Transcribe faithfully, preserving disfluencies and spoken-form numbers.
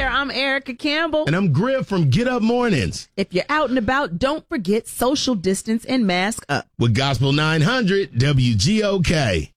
there. I'm Erica Campbell. And I'm Griff from Get Up Mornings. If you're out and about, don't forget social distance and mask up. With Gospel nine hundred W G O K.